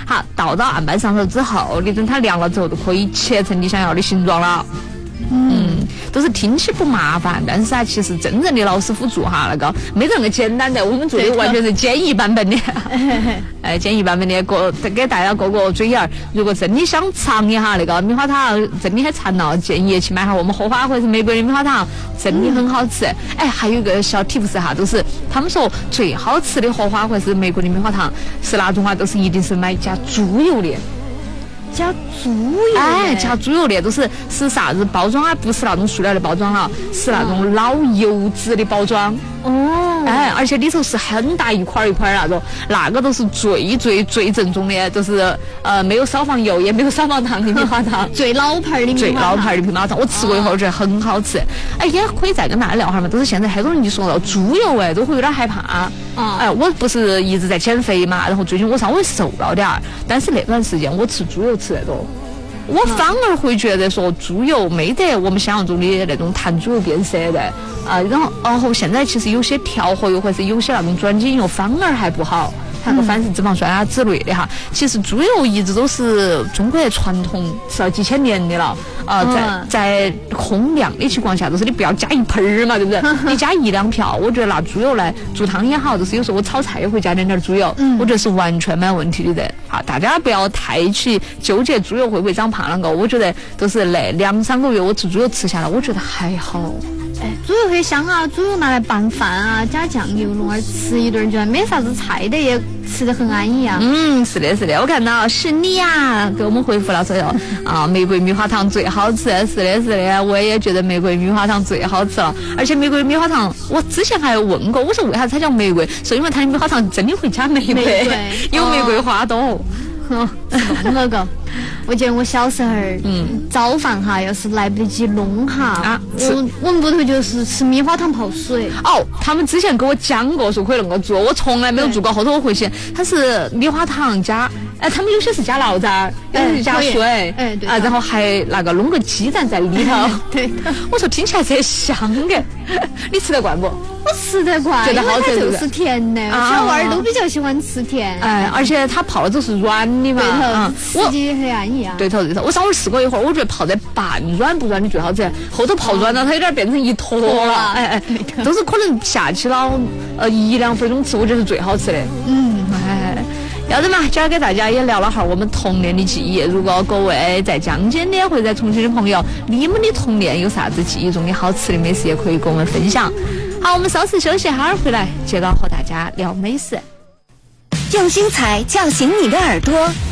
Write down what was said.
好，倒到案板上头之后，你等它凉了之后，就可以切成你想要的形状了。都是听起不麻烦，但是啊，其实真正的老师傅做哈，那个没这么简单的。我们做的完全是简易版本的，简易版本的，给大家过个嘴眼儿。如果真的想尝一下那个棉花糖，真的很馋了，建议去买下我们荷花或者是玫瑰的棉花糖，真的很好吃。还有一个小 tips 哈，都是他们说最好吃的荷花或者是玫瑰的棉花糖是哪种啊？都是一定是买加猪油的。 加猪油， 加猪油的都是啥子包装啊？不是那种塑料的包装了，是那种老油脂的包装。而且里头是很大一块一块那种，那个都是最正宗的，都是没有少放油也没有少放糖的棉花糖， 最老牌的棉花糖。我吃过以后我觉得很好吃。也可以再跟大家聊哈嘛，都是现在很多人一说到猪油都会有点害怕。我不是一直在减肥嘛，然后最近我稍微瘦了点儿，但是那段时间我吃猪油吃得多。我反而会觉得说猪油没得我们想象中的那种碳猪油变色的然后现在其实有些调和油或者有些那种转基油反而还不好，那个反式脂肪酸啊之类的哈。其实猪油一直都是中国的传统，吃了几千年的了在控量的情况下，就是你不要加一盆儿嘛，对不对？你加1-2瓢，我觉得拿猪油来煮汤也好，就是有时候我炒菜也会加点猪油，我觉得是完全没有问题的。好，大家不要太去纠结猪油会不会长胖那个，我觉得都是那2-3个月我吃猪油吃下来，我觉得还好。 猪油很香啊，猪油拿来拌饭啊，加酱油弄儿吃一顿，就没啥子菜的也吃得很安逸啊。 是的，我看到是你呀，给我们回复了说玫瑰棉花糖最好吃。是的，我也觉得玫瑰棉花糖最好吃了。而且玫瑰棉花糖，我之前还问过，我说为啥它叫玫瑰？是因为它的棉花糖真的会加玫瑰，有玫瑰花朵。 那个，我记得我小时候早饭哈，要是来不得及弄哈，我们屋头就是吃棉花糖泡水。 他们之前跟我讲过说可以那个做，我从来没有做过。后头我回去，它是棉花糖加，他们有些是加醪糟，有些是加水，然后还那个弄个鸡蛋在里头。 对， 我说听起来这香的，你吃得惯不？ 我吃得惯， 觉得好吃， 因为它就是甜的，小娃儿都比较喜欢吃甜。 而且它泡了之后是软的嘛， 吃起很安逸啊。 对头，我稍微试过一会儿，我觉得泡在半软不软的最好吃，后头泡软了，它有点变成一坨了。都是可能下去了1-2分钟吃，我觉得是最好吃的。要得嘛，今儿给大家也聊了哈我们童年的记忆。如果各位在江间的或者在重庆的朋友，你们的童年有啥子记忆中的好吃的美食，也可以跟我们分享。好，我们稍事休息哈回来接着和大家聊美食。 用精彩叫醒你的耳朵，